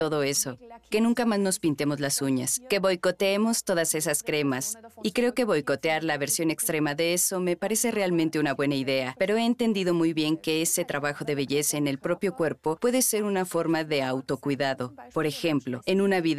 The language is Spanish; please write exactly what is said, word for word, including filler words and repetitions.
todo eso, que nunca más nos pintemos las uñas, que boicoteemos todas esas cremas. Y creo que boicotear la versión extrema de eso me parece realmente una buena idea, pero he entendido muy bien que ese trabajo de belleza en el propio cuerpo puede ser una forma de autocuidado. Por ejemplo, en una vida